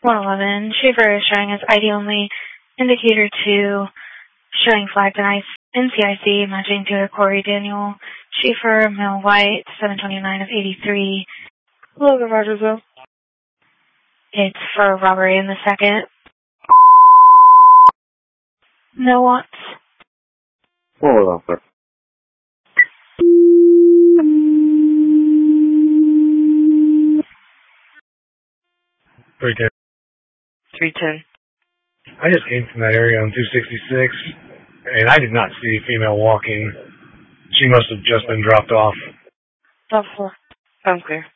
111. Schaefer is showing as ID only. Indicator 2 showing flagged in NCIC, matching to Corey Daniel. Schaefer, male white, 729 of 83. Logan Rogersville. It's for robbery in the second. No wants. Hold on, sir. Pretty good. 310. I just came from that area on 266, and I did not see a female walking. She must have just been dropped off. Top 4. I'm clear.